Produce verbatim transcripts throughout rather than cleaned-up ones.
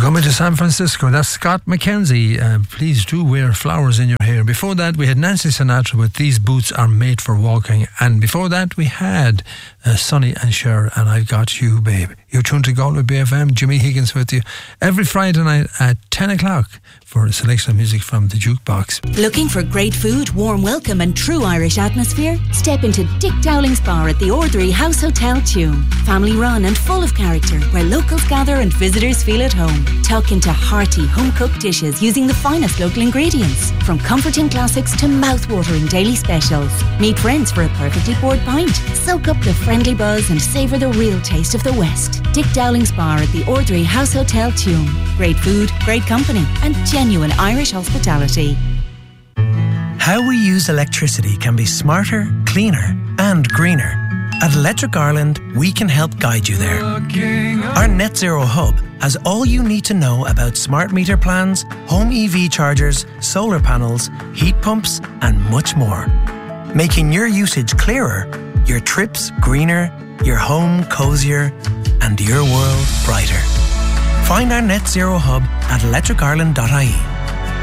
coming to San Francisco. That's Scott McKenzie. Uh, please do wear flowers in your hair. Before that, we had Nancy Sinatra with These Boots Are Made for Walking. And before that, we had uh, Sonny and Cher and I've Got You, Babe. You're tuned to Galway B F M. Jimmy Higgins with you every Friday night at ten o'clock for a selection of music from the jukebox. Looking for great food, warm welcome and true Irish atmosphere? Step into Dick Dowling's Bar at the Ordinary House Hotel Tuam. Family run and full of character, where locals gather and visitors feel at home. Tuck into hearty, home-cooked dishes using the finest local ingredients. From comforting classics to mouth-watering daily specials. Meet friends for a perfectly poured pint. Soak up the friendly buzz and savour the real taste of the West. Dick Dowling's Bar at the Ordinary House Hotel Tuam. Great food, great company and genuine Irish hospitality. How we use electricity can be smarter, cleaner and greener. At Electric Ireland, we can help guide you there. Our Net Zero Hub has all you need to know about smart meter plans, home E V chargers, solar panels, heat pumps and much more. Making your usage clearer, your trips greener, your home cosier and your world brighter. Find our Net Zero Hub at electric ireland dot I E.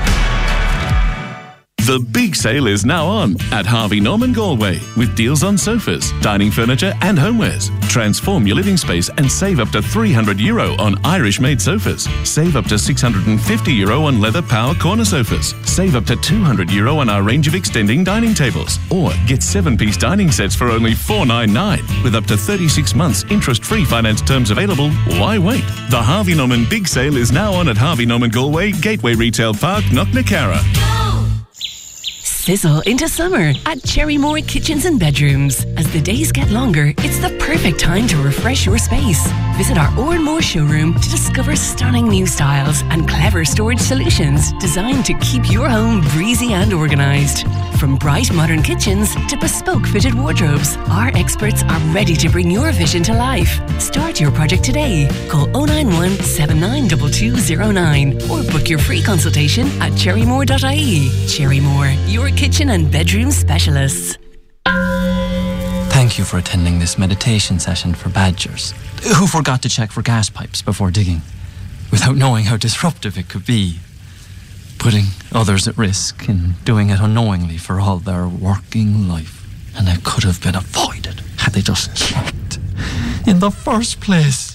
The big sale is now on at Harvey Norman Galway with deals on sofas, dining furniture and homewares. Transform your living space and save up to three hundred euro on Irish-made sofas. Save up to six hundred fifty euro on leather power corner sofas. Save up to two hundred euro on our range of extending dining tables. Or get seven-piece dining sets for only four ninety-nine with up to thirty-six months interest-free finance terms available. Why wait? The Harvey Norman Big Sale is now on at Harvey Norman Galway, Gateway Retail Park, Knocknacarra. Sizzle into summer at Cherrymore Kitchens and Bedrooms. As the days get longer, it's the perfect time to refresh your space. Visit our Oranmore showroom to discover stunning new styles and clever storage solutions designed to keep your home breezy and organised. From bright modern kitchens to bespoke fitted wardrobes, our experts are ready to bring your vision to life. Start your project today. Call oh nine one, seven nine two two oh nine or book your free consultation at cherrymore dot I E. Cherrymore, your kitchen and bedroom specialists. Thank you for attending this meditation session for badgers who forgot to check for gas pipes before digging, without knowing how disruptive it could be, putting others at risk and doing it unknowingly for all their working life. And it could have been avoided had they just checked in the first place.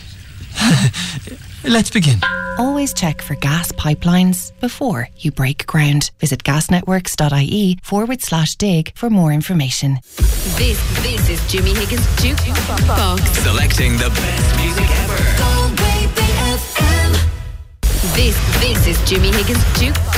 Let's begin. Always check for gas pipelines before you break ground. Visit gasnetworks dot I E forward slash dig for more information. This, this is Jimmy Higgins Jukebox. Selecting the best music ever. Galway B F M. This, this is Jimmy Higgins Jukebox.